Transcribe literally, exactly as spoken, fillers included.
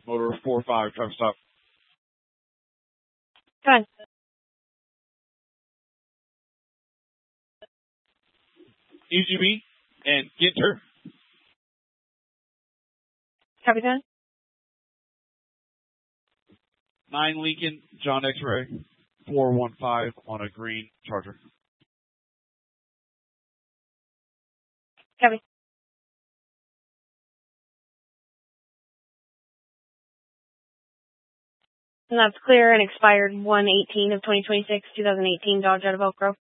Motor four five, traffic stop. Come on. E G B and Ginter. Copy that. nine Lincoln, John X-Ray, four one five on a green Charger. Copy. And that's clear and expired one eighteen of twenty twenty-six, two thousand eighteen Dodge out of Elk Grove.